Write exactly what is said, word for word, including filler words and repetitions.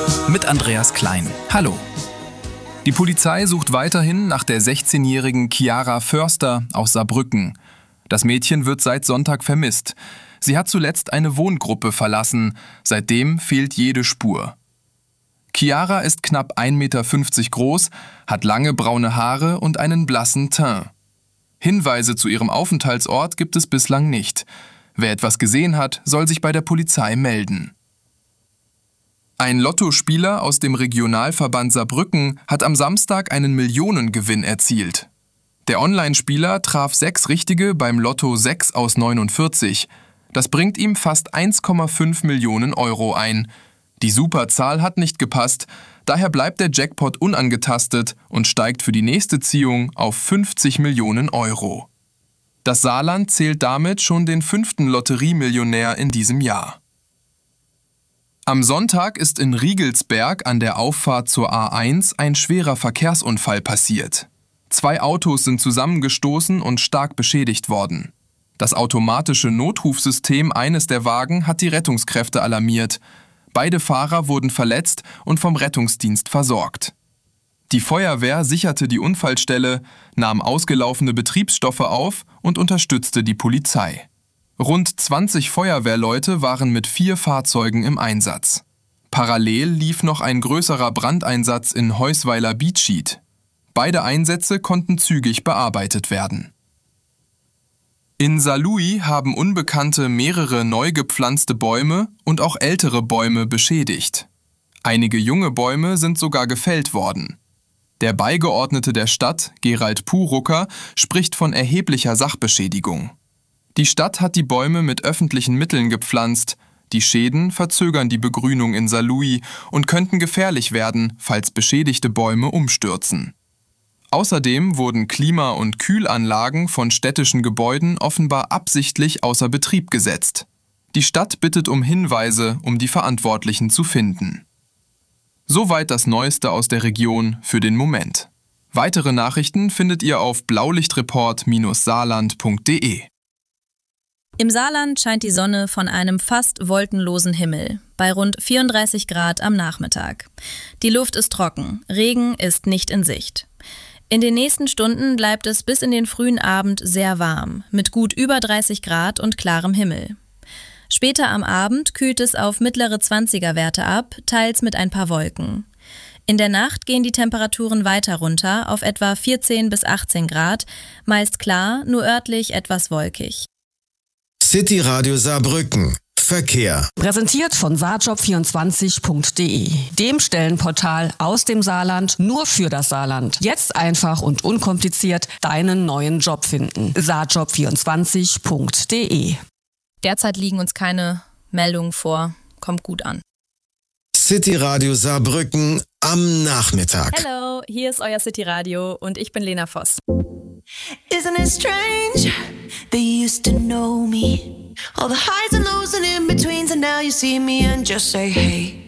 Mit Andreas Klein. Hallo. Die Polizei sucht weiterhin nach der sechzehnjährigen Chiara Förster aus Saarbrücken. Das Mädchen wird seit Sonntag vermisst. Sie hat zuletzt eine Wohngruppe verlassen. Seitdem fehlt jede Spur. Chiara ist knapp ein Meter fünfzig groß, hat lange braune Haare und einen blassen Teint. Hinweise zu ihrem Aufenthaltsort gibt es bislang nicht. Wer etwas gesehen hat, soll sich bei der Polizei melden. Ein Lottospieler aus dem Regionalverband Saarbrücken hat am Samstag einen Millionengewinn erzielt. Der Online-Spieler traf sechs Richtige beim Lotto sechs aus neunundvierzig. Das bringt ihm fast eins Komma fünf Millionen Euro ein. Die Superzahl hat nicht gepasst, daher bleibt der Jackpot unangetastet und steigt für die nächste Ziehung auf fünfzig Millionen Euro. Das Saarland zählt damit schon den fünften Lotteriemillionär in diesem Jahr. Am Sonntag ist in Riegelsberg an der Auffahrt zur A eins ein schwerer Verkehrsunfall passiert. Zwei Autos sind zusammengestoßen und stark beschädigt worden. Das automatische Notrufsystem eines der Wagen hat die Rettungskräfte alarmiert. Beide Fahrer wurden verletzt und vom Rettungsdienst versorgt. Die Feuerwehr sicherte die Unfallstelle, nahm ausgelaufene Betriebsstoffe auf und unterstützte die Polizei. Rund zwanzig Feuerwehrleute waren mit vier Fahrzeugen im Einsatz. Parallel lief noch ein größerer Brandeinsatz in Heusweiler-Biedschied. Beide Einsätze konnten zügig bearbeitet werden. In Saarlouis haben Unbekannte mehrere neu gepflanzte Bäume und auch ältere Bäume beschädigt. Einige junge Bäume sind sogar gefällt worden. Der Beigeordnete der Stadt, Gerald Purucker, spricht von erheblicher Sachbeschädigung. Die Stadt hat die Bäume mit öffentlichen Mitteln gepflanzt. Die Schäden verzögern die Begrünung in Saarlouis und könnten gefährlich werden, falls beschädigte Bäume umstürzen. Außerdem wurden Klima- und Kühlanlagen von städtischen Gebäuden offenbar absichtlich außer Betrieb gesetzt. Die Stadt bittet um Hinweise, um die Verantwortlichen zu finden. Soweit das Neueste aus der Region für den Moment. Weitere Nachrichten findet ihr auf blaulichtreport Bindestrich saarland Punkt de. Im Saarland scheint die Sonne von einem fast wolkenlosen Himmel, bei rund vierunddreißig Grad am Nachmittag. Die Luft ist trocken, Regen ist nicht in Sicht. In den nächsten Stunden bleibt es bis in den frühen Abend sehr warm, mit gut über dreißig Grad und klarem Himmel. Später am Abend kühlt es auf mittlere zwanziger-Werte ab, teils mit ein paar Wolken. In der Nacht gehen die Temperaturen weiter runter auf etwa vierzehn bis achtzehn Grad, meist klar, nur örtlich etwas wolkig. City Radio Saarbrücken. Verkehr. Präsentiert von saarjob vierundzwanzig Punkt de, dem Stellenportal aus dem Saarland nur für das Saarland. Jetzt einfach und unkompliziert deinen neuen Job finden. saarjob vierundzwanzig Punkt de. Derzeit liegen uns keine Meldungen vor. Kommt gut an. City Radio Saarbrücken am Nachmittag. Hallo, hier ist euer City Radio und ich bin Lena Voss. Isn't it strange? They used to know me. All the highs and lows and in-betweens, and now you see me and just say hey.